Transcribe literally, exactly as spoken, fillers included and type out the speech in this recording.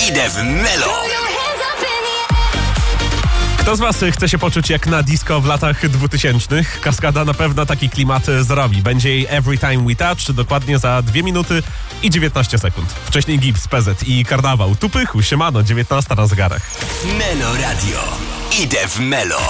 Idę w Melo. Kto z was chce się poczuć jak na disco w latach dwutysięcznych? Kaskada na pewno taki klimat zrobi. Będzie jej Every Time We Touch dokładnie za dwie minuty i dziewiętnaście sekund. Wcześniej Gibbs, P Z i Karnawał. Tu Pychu, siemano, dziewiętnasta na zegarach. Melo Radio. Idę w Melo.